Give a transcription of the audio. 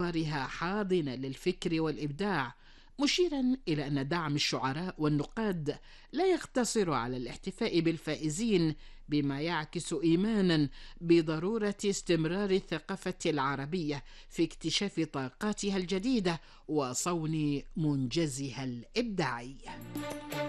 باعتبارها حاضنة للفكر والإبداع، مشيرا إلى أن دعم الشعراء والنقاد لا يقتصر على الاحتفاء بالفائزين، بما يعكس إيمانا بضرورة استمرار الثقافة العربية في اكتشاف طاقاتها الجديدة وصون منجزها الإبداعي.